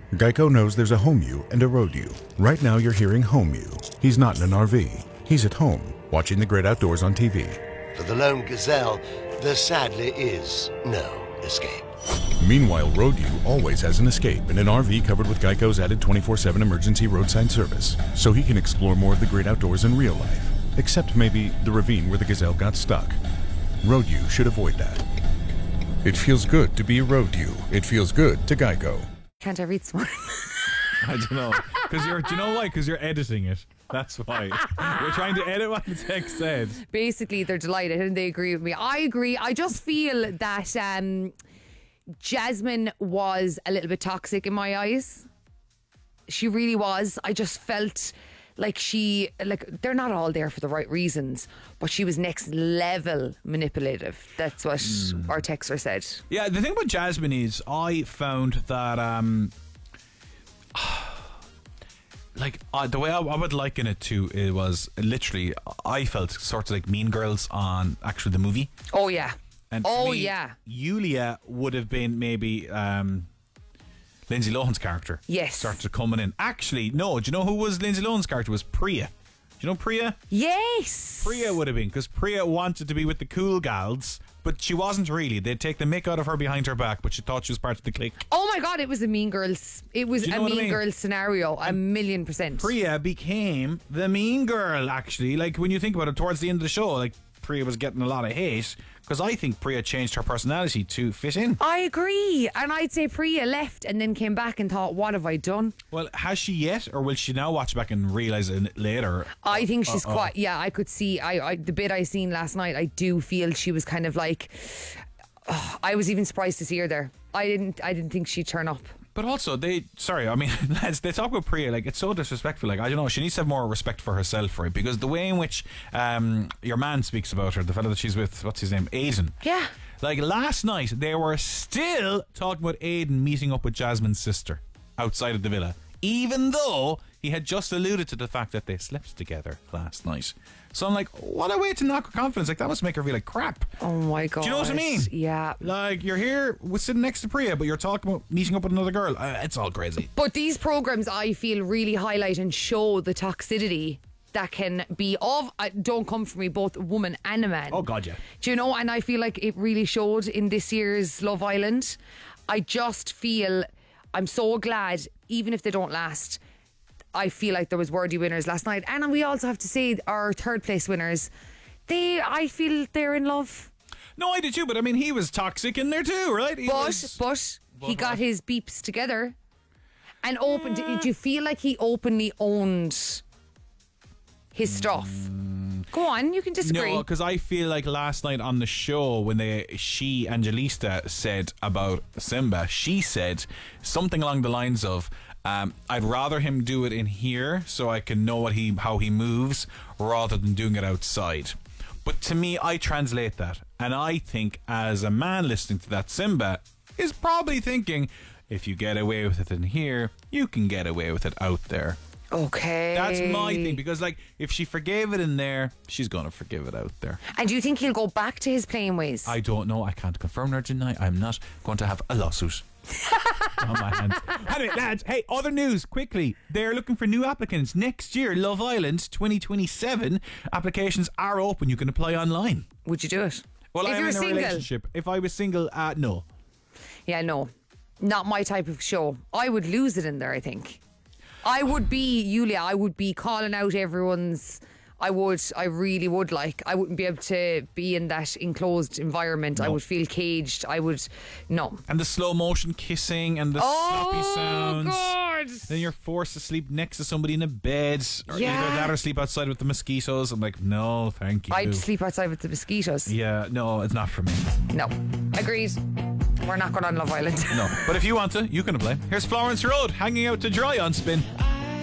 Geico knows there's a home you and a road you. Right now you're hearing home you. He's not in an RV. He's at home, watching the great outdoors on TV. For the lone gazelle, there sadly is no escape. Meanwhile, road you always has an escape in an RV covered with Geico's added 24/7 emergency roadside service, so he can explore more of the great outdoors in real life. Except maybe the ravine where the gazelle got stuck. Road you should avoid that. It feels good to be a road you. It feels good to Geico. Can't I read this morning? I don't know. Do you know why? Because you're editing it. That's why. You're trying to edit what the text said. Basically, they're delighted and they agree with me. I agree. I just feel that Jasmine was a little bit toxic in my eyes. She really was. I just felt like they're not all there for the right reasons, but she was next level manipulative. That's what our texter said. Yeah, the thing about Jasmine is I found that the way I would liken it to, it was literally, I felt sort of like Mean Girls on actually the movie. Oh yeah. And yeah. Yulia would have been maybe Lindsay Lohan's character. Yes. Started coming in. Actually, no. Do you know who was Lindsay Lohan's character? Was Priya. Do you know Priya? Yes. Priya would have been, because Priya wanted to be with the cool gals, but she wasn't really. They'd take the mick out of her behind her back, but she thought she was part of the clique. Oh my God, it was a Mean Girls. It was a Mean Girls scenario, 1,000,000%. Priya became the mean girl, actually. Like, when you think about it, towards the end of the show, like, Priya was getting a lot of hate, because I think Priya changed her personality to fit in. I agree. And I'd say Priya left and then came back and thought, what have I done? Well, has she yet? Or will she now watch back and realise it later? I think she's quite... Yeah, I could see... the bit I seen last night, I do feel she was kind of like... I was even surprised to see her there. I didn't think she'd turn up. But also, lads, they talk about Priya, like, it's so disrespectful. Like, I don't know, she needs to have more respect for herself, right? Because the way in which your man speaks about her, the fellow that she's with, what's his name? Aidan. Yeah. Like, last night, they were still talking about Aidan meeting up with Jasmine's sister outside of the villa, even though he had just alluded to the fact that they slept together last night. So I'm like, what a way to knock her confidence. Like, that must make her feel like crap. Oh my God. Do you know what I mean? Yeah. Like, you're here, we're sitting next to Priya, but you're talking about meeting up with another girl. It's all crazy. But these programs, I feel, really highlight and show the toxicity that can be of, don't come for me, both a woman and a man. Oh God, yeah. Do you know? And I feel like it really showed in this year's Love Island. I just feel, I'm so glad, even if they don't last, I feel like there was worthy winners last night. And we also have to say our third place winners, I feel they're in love. No, I did too, but I mean, he was toxic in there too, right? But he got his beeps together and opened. Did you feel like he openly owned his stuff? Go on, you can disagree. No, because I feel like last night on the show, when Angelista said about Simba, she said something along the lines of, I'd rather him do it in here so I can know how he moves rather than doing it outside. But to me, I translate that, and I think as a man listening to that, Simba is probably thinking, if you get away with it in here, you can get away with it out there. Okay. That's my thing, because like, if she forgave it in there, she's going to forgive it out there. And do you think he'll go back to his playing ways? I don't know. I can't confirm nor deny. I'm not going to have a lawsuit on my hands. Anyway, lads, hey, other news, quickly. They're looking for new applicants next year. Love Island 2027. Applications are open. You can apply online. Would you do it? Well, if I'm you're in a single? relationship. If I was single, no. Yeah, no. Not my type of show. I would lose it in there, I think. I would be, Yulia, I would be calling out everyone's... I really would. Like, I wouldn't be able to be in that enclosed environment. No. I would feel caged. No. And the slow motion kissing and the sloppy sounds. God. Then you're forced to sleep next to somebody in a bed. Or yeah. Either that or sleep outside with the mosquitoes. I'm like, no, thank you. I'd sleep outside with the mosquitoes. Yeah, no, it's not for me. No. Agreed. We're not going on Love Island. No. But if you want to, you can apply. Here's Florence Road hanging out to dry on Spin.